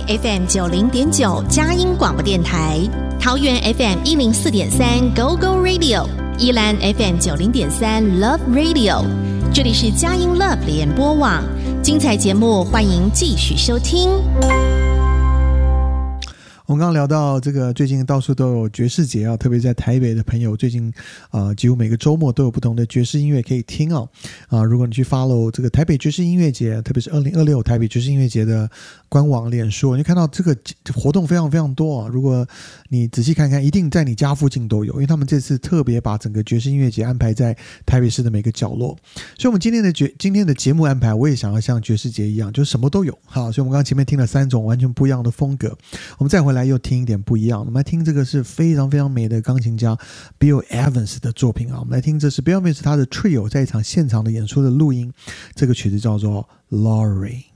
FM 90.9佳音广播电台，桃园 FM 104.3 Go Go Radio， 宜兰 FM 90.3 Love Radio。这里是佳音 Love 联播网，精彩节目欢迎继续收听。 我们刚刚聊到这个最近到处都有爵士节啊，特别在台北的朋友最近几乎每个周末都有不同的爵士音乐可以听如果你去 follow 这个台北爵士音乐节，特别是2026台北爵士音乐节的官网脸书，你就看到这个活动非常非常多如果你仔细看看，一定在你家附近都有，因为他们这次特别把整个爵士音乐节安排在台北市的每个角落。所以我们今天的节目安排，我也想要像爵士节一样，就是什么都有。好，所以我们刚刚前面听了3种完全不一样的风格，我们再回来又听一点不一样。我们来听这个是非常非常美的钢琴家 Bill Evans 的作品我们来听，这是 Bill Evans 他的 Trio 在一场现场的演出的录音，这个曲子叫做 Laurie。